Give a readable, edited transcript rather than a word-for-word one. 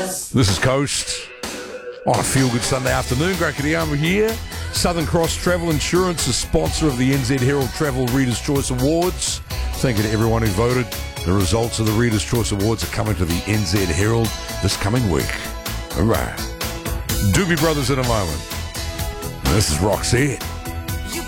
This is Coast on a feel-good Sunday afternoon. Great Kiriama here. Southern Cross Travel Insurance is sponsor of the NZ Herald Travel Readers' Choice Awards. Thank you to everyone who voted. The results of the Readers' Choice Awards are coming to the NZ Herald this coming week. All right. Doobie Brothers in a moment. This is Roxette.